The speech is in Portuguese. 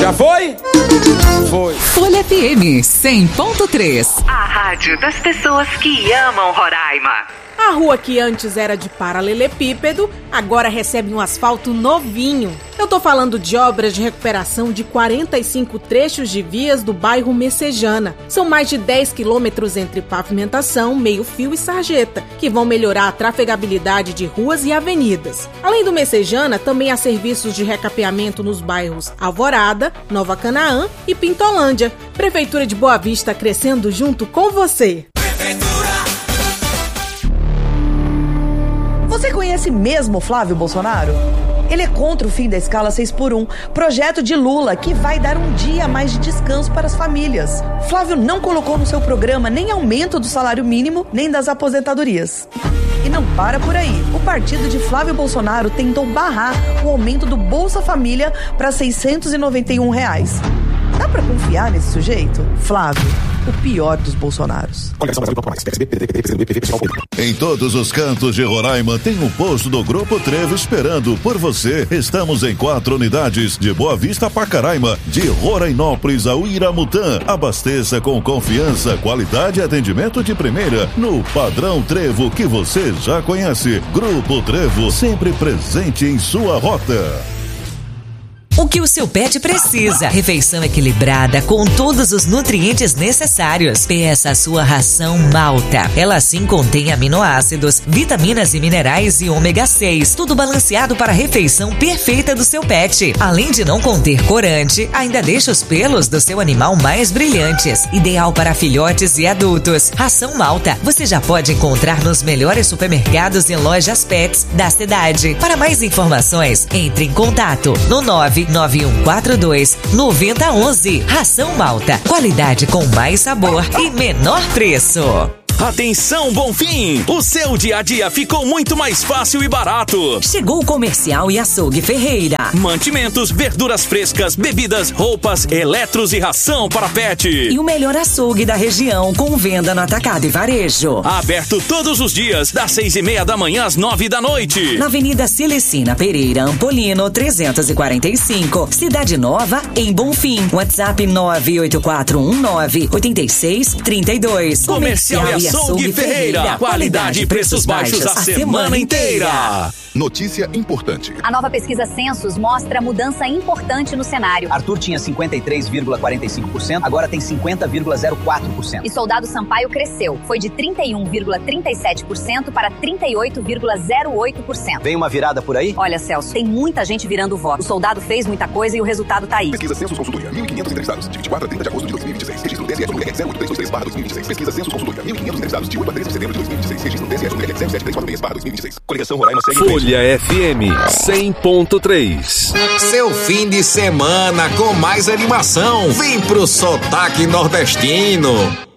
Já foi? Foi. Folha FM 100.3. A rádio das pessoas que amam Roraima. A rua que antes era de paralelepípedo, agora recebe um asfalto novinho. Eu tô falando de obras de recuperação de 45 trechos de vias do bairro Messejana. São mais de 10 quilômetros entre pavimentação, meio-fio e sarjeta, que vão melhorar a trafegabilidade de ruas e avenidas. Além do Messejana, também há serviços de recapeamento nos bairros Alvorada, Nova Canaã e Pintolândia. Prefeitura de Boa Vista crescendo junto com você. Você conhece mesmo Flávio Bolsonaro? Ele é contra o fim da escala 6x1, projeto de Lula que vai dar um dia a mais de descanso para as famílias. Flávio não colocou no seu programa nem aumento do salário mínimo, nem das aposentadorias. E não para por aí. O partido de Flávio Bolsonaro tentou barrar o aumento do Bolsa Família para R$ 691. Dá pra confiar nesse sujeito? Flávio, o pior dos Bolsonaros. Em todos os cantos de Roraima tem um posto do Grupo Trevo esperando por você. Estamos em 4 unidades, de Boa Vista a Pacaraima, de Rorainópolis ao Iramutã. Abasteça com confiança, qualidade e atendimento de primeira no padrão Trevo que você já conhece. Grupo Trevo, sempre presente em sua rota. O que o seu pet precisa. Refeição equilibrada com todos os nutrientes necessários. Peça a sua ração Malta. Ela sim contém aminoácidos, vitaminas e minerais e ômega 6. Tudo balanceado para a refeição perfeita do seu pet. Além de não conter corante, ainda deixa os pelos do seu animal mais brilhantes. Ideal para filhotes e adultos. Ração Malta você já pode encontrar nos melhores supermercados e lojas pets da cidade. Para mais informações, entre em contato no 99142-9011. Ração Malta. Qualidade com mais sabor e menor preço. Atenção, Bonfim! O seu dia a dia ficou muito mais fácil e barato. Chegou o Comercial e Açougue Ferreira. Mantimentos, verduras frescas, bebidas, roupas, eletros e ração para pet. E o melhor açougue da região com venda no atacado e varejo. Aberto todos os dias, das 6:30 da manhã às 9 da noite. Na Avenida Celecina Pereira Ampolino, 345, Cidade Nova, em Bonfim. WhatsApp 98419-8632. Comercial e Açougue Ferreira. Qualidade e preços baixos a semana inteira. Notícia importante. A nova pesquisa Census mostra mudança importante no cenário. Arthur tinha 53,45%, agora tem 50,04%. E Soldado Sampaio cresceu. Foi de 31,37% para 38,08%. Vem uma virada por aí? Olha, Celso, tem muita gente virando voto. O soldado fez muita coisa e o resultado tá aí. Pesquisa Census Consultoria, 1.500 entrevistados, de 24 a 30 de agosto de 2026. Registro TSE no REC 08323/2026. Pesquisa Census Consultoria, 1.500 entrevistados, de 8 a 13 de setembro de 2026. Registro TSE no REC 07346/2026. Coligação Roraima segue. Folha FM 100.3. Seu fim de semana com mais animação. Vem pro Sotaque Nordestino.